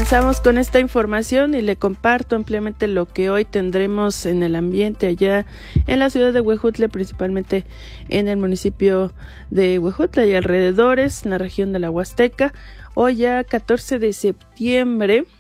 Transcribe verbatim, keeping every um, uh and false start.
avanzamos con esta información y le comparto ampliamente lo que hoy tendremos en el ambiente allá en la ciudad de Huejutla, principalmente en el municipio de Huejutla y alrededores, en la región de la Huasteca. Hoy ya catorce de septiembre